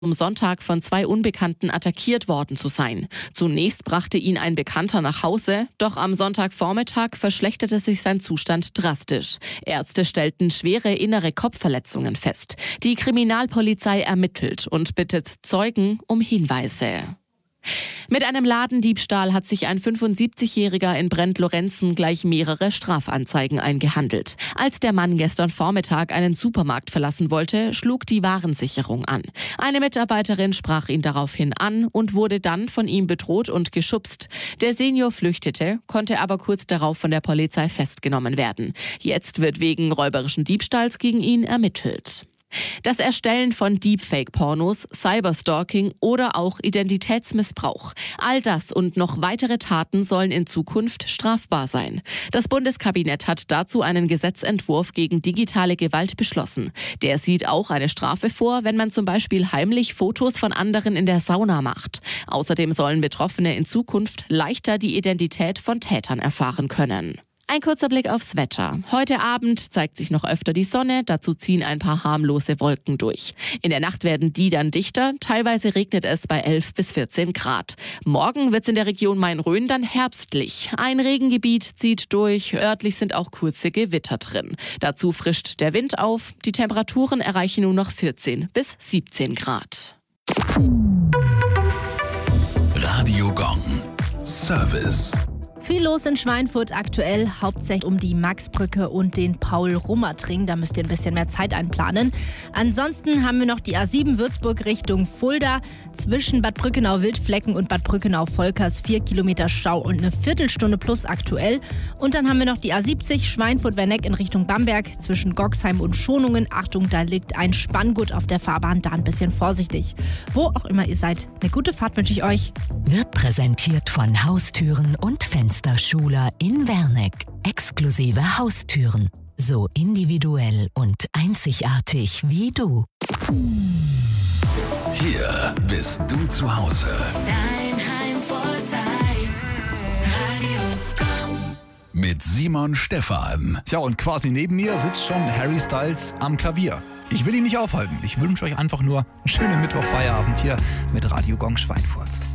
am Sonntag von 2 Unbekannten attackiert worden zu sein. Zunächst brachte ihn ein Bekannter nach Hause, doch am Sonntagvormittag verschlechterte sich sein Zustand drastisch. Ärzte stellten schwere innere Kopfverletzungen fest. Die Kriminalpolizei ermittelt und bittet Zeugen um Hinweise. Mit einem Ladendiebstahl hat sich ein 75-Jähriger in Brent-Lorenzen gleich mehrere Strafanzeigen eingehandelt. Als der Mann gestern Vormittag einen Supermarkt verlassen wollte, schlug die Warensicherung an. Eine Mitarbeiterin sprach ihn daraufhin an und wurde dann von ihm bedroht und geschubst. Der Senior flüchtete, konnte aber kurz darauf von der Polizei festgenommen werden. Jetzt wird wegen räuberischen Diebstahls gegen ihn ermittelt. Das Erstellen von Deepfake-Pornos, Cyberstalking oder auch Identitätsmissbrauch. All das und noch weitere Taten sollen in Zukunft strafbar sein. Das Bundeskabinett hat dazu einen Gesetzentwurf gegen digitale Gewalt beschlossen. Der sieht auch eine Strafe vor, wenn man zum Beispiel heimlich Fotos von anderen in der Sauna macht. Außerdem sollen Betroffene in Zukunft leichter die Identität von Tätern erfahren können. Ein kurzer Blick aufs Wetter. Heute Abend zeigt sich noch öfter die Sonne, dazu ziehen ein paar harmlose Wolken durch. In der Nacht werden die dann dichter, teilweise regnet es bei 11 bis 14 Grad. Morgen wird es in der Region Main-Rhön dann herbstlich. Ein Regengebiet zieht durch, örtlich sind auch kurze Gewitter drin. Dazu frischt der Wind auf, die Temperaturen erreichen nur noch 14 bis 17 Grad. Radio Gong. Service. Viel los in Schweinfurt aktuell, hauptsächlich um die Maxbrücke und den Paul-Rummert-Ring. Da müsst ihr ein bisschen mehr Zeit einplanen. Ansonsten haben wir noch die A7 Würzburg Richtung Fulda. Zwischen Bad Brückenau-Wildflecken und Bad Brückenau-Volkers 4 Kilometer Stau und eine Viertelstunde plus aktuell. Und dann haben wir noch die A70 Schweinfurt-Werneck in Richtung Bamberg. Zwischen Goxheim und Schonungen. Achtung, da liegt ein Spanngurt auf der Fahrbahn. Da ein bisschen vorsichtig. Wo auch immer ihr seid, eine gute Fahrt wünsche ich euch. Wird präsentiert von Haustüren und Fensterschuler in Werneck. Exklusive Haustüren. So individuell und einzigartig wie du. Hier bist du zu Hause. Dein Heimvorteil. Radio Gong. Mit Simon Stephan. Tja, und quasi neben mir sitzt schon Harry Styles am Klavier. Ich will ihn nicht aufhalten. Ich wünsche euch einfach nur einen schönen Mittwochfeierabend hier mit Radio Gong Schweinfurt.